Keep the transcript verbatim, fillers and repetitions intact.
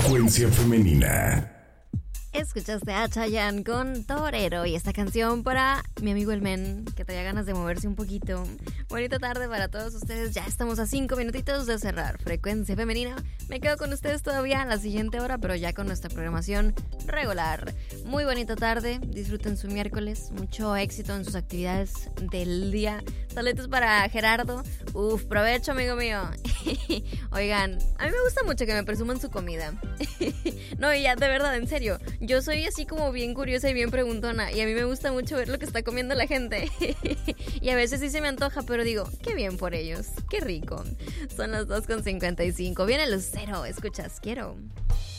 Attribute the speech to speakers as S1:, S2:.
S1: Frecuencia femenina.
S2: Escuchaste a Chayanne con Torero y esta canción para mi amigo el Men, que traía ganas de moverse un poquito. Bonita tarde para todos ustedes, ya estamos a cinco minutitos de cerrar Frecuencia Femenina. Me quedo con ustedes todavía a la siguiente hora, pero ya con nuestra programación regular. Muy bonita tarde, disfruten su miércoles, mucho éxito en sus actividades del día. Saludos para Gerardo, uf, provecho amigo mío. Oigan, a mí me gusta mucho que me presuman su comida. No, y ya, de verdad, en serio, yo soy así como bien curiosa y bien preguntona, y a mí me gusta mucho ver lo que está comiendo la gente. Y a veces sí se me antoja, pero digo, qué bien por ellos, qué rico. Son las dos con cincuenta y cinco, viene Lucero, escuchas, quiero.